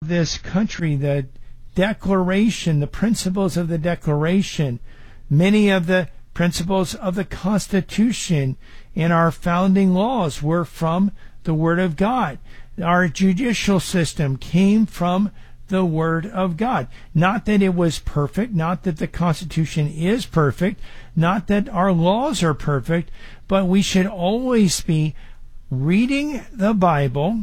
this country, the Declaration, the principles of the Declaration, many of the principles of the Constitution and our founding laws were from the Word of God. Our judicial system came from the Word of God. Not that it was perfect, not that the Constitution is perfect, not that our laws are perfect, but we should always be reading the Bible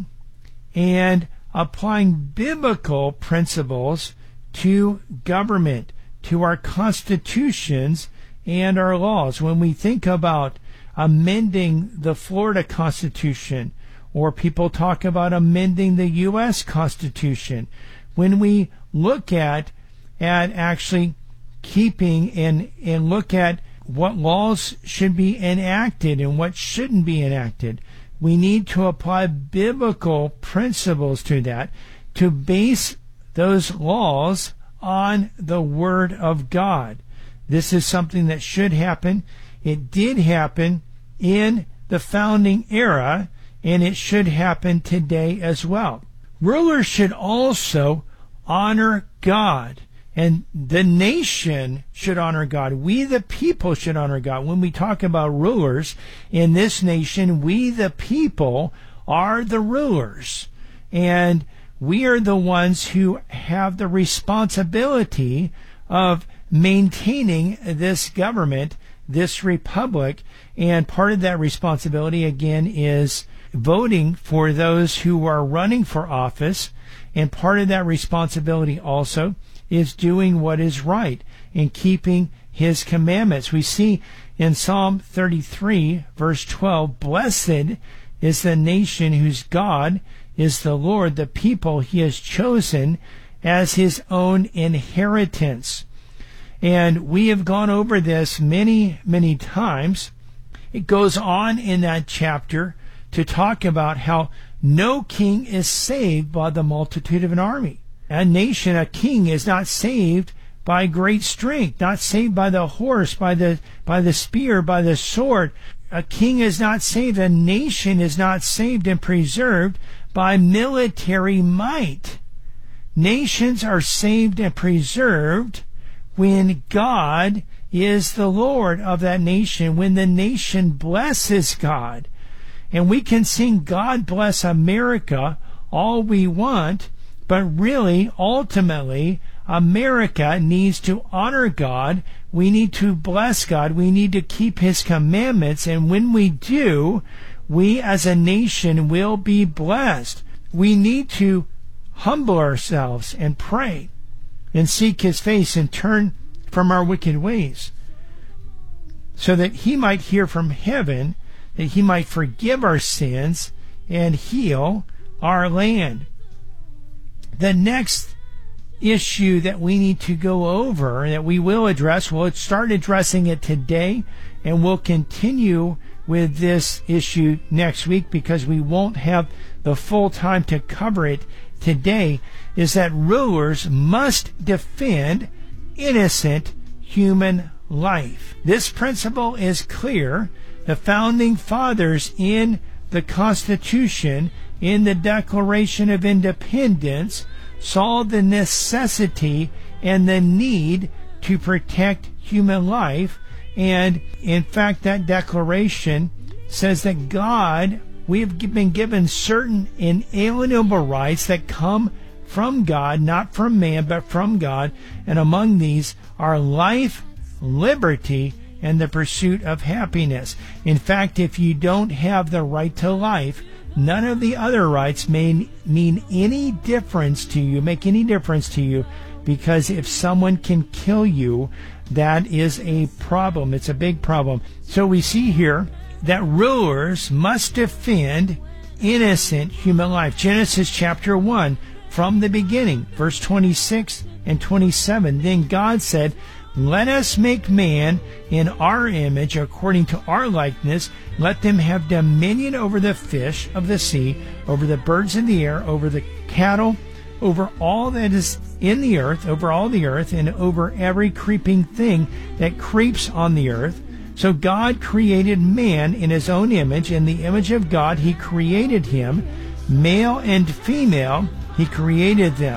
and applying biblical principles to government, to our constitutions and our laws. When we think about amending the Florida Constitution, or people talk about amending the U.S. Constitution, when we look at actually keeping and look at what laws should be enacted and what shouldn't be enacted, we need to apply biblical principles to that, to base those laws on the Word of God. This is something that should happen. It did happen in the founding era, and it should happen today as well. Rulers should also honor God, and the nation should honor God. We, the people, should honor God. When we talk about rulers in this nation, we, the people, are the rulers. And we are the ones who have the responsibility of maintaining this government, this republic. And part of that responsibility, again, is voting for those who are running for office. And part of that responsibility also is doing what is right and keeping His commandments. We see in Psalm 33, verse 12, "Blessed is the nation whose God is the Lord, the people He has chosen as His own inheritance." And we have gone over this many, many times. It goes on in that chapter to talk about how no king is saved by the multitude of an army. A nation, a king, is not saved by great strength, not saved by the horse, by the spear, by the sword. A king is not saved. A nation is not saved and preserved by military might. Nations are saved and preserved when God is the Lord of that nation, when the nation blesses God. And we can sing "God Bless America" all we want, but really, ultimately, America needs to honor God. We need to bless God. We need to keep His commandments. And when we do, we as a nation will be blessed. We need to humble ourselves and pray and seek His face and turn from our wicked ways, so that He might hear from heaven, that He might forgive our sins and heal our land. The next issue that we need to go over, that we will address, we'll start addressing it today, and we'll continue with this issue next week because we won't have the full time to cover it today, is that rulers must defend innocent human life. This principle is clear. The founding fathers in the Constitution, in the Declaration of Independence, saw the necessity and the need to protect human life. And in fact, that declaration says that God, we have been given certain inalienable rights that come from God, not from man, but from God. And among these are life, liberty, and the pursuit of happiness. In fact, if you don't have the right to life, none of the other rights may mean any difference to you, make any difference to you, because if someone can kill you, that is a problem. It's a big problem. So we see here that rulers must defend innocent human life. Genesis chapter 1, from the beginning, verse 26 and 27. Then God said, "Let us make man in our image, according to our likeness. Let them have dominion over the fish of the sea, over the birds of the air, over the cattle, over all that is in the earth, over all the earth, and over every creeping thing that creeps on the earth." So God created man in His own image. In the image of God He created him. Male and female He created them.